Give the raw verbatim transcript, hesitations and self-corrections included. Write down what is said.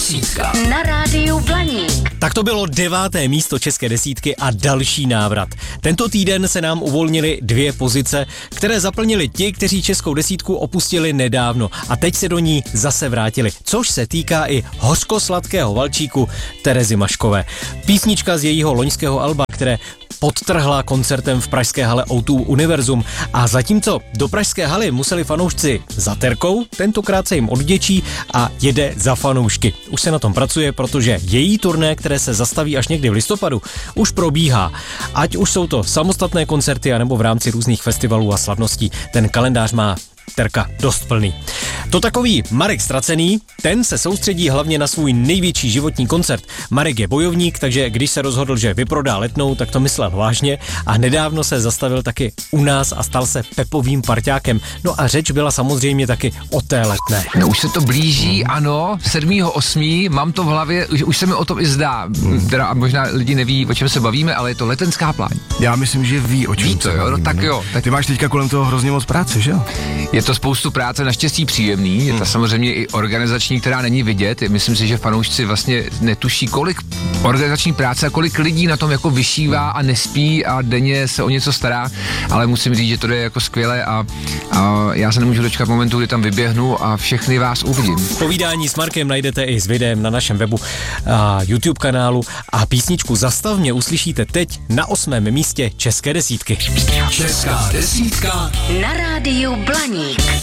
desítka na rádiu Blaník. Tak to bylo deváté místo české desítky a další návrat. Tento týden se nám uvolnily dvě pozice, které zaplnili ti, kteří českou desítku opustili nedávno a teď se do ní zase vrátili, což se týká i hořkosladkého valčíku Terezy Maškové. Písnička z jejího loňského alba, které podtrhla koncertem v pražské hale ó dva Univerzum, a zatímco do pražské haly museli fanoušci za terkou, tentokrát se jim odděčí a jede za fanoušky. Už se na tom pracuje, protože její turné, které se zastaví až někdy v listopadu, už probíhá. Ať už jsou to samostatné koncerty, anebo v rámci různých festivalů a slavností, ten kalendář má Terka dost plný. To takový Marek Ztracený, ten se soustředí hlavně na svůj největší životní koncert. Marek je bojovník, takže když se rozhodl, že vyprodá Letnou, tak to myslel vážně a nedávno se zastavil taky u nás a stal se Pepovým parťákem. No a řeč byla samozřejmě taky o té Letné. No už se to blíží, ano, sedmého osmého mám to v hlavě, už, už se mi o tom i zdá. Teda možná lidi neví, o čem se bavíme, ale je to letenská pláň. Já myslím, že ví, o čem ví to, se jo, bavíme, no, tak ne? jo. Tak... Ty máš teďka kolem toho hrozně moc práce, že jo? Je to spoustu práce, naštěstí příjemný, je to samozřejmě i organizační, která není vidět. Myslím si, že fanoušci vlastně netuší, kolik organizační práce a kolik lidí na tom jako vyšívá a nespí a denně se o něco stará, ale musím říct, že to je jako skvěle a, a já se nemůžu dočkat momentu, kdy tam vyběhnu a všechny vás uvidím. Povídání s Markem najdete i s videem na našem webu a YouTube kanálu a písničku Zastav mě uslyšíte teď na osmém místě české desítky. Česká desítka Na rádiu Blaník.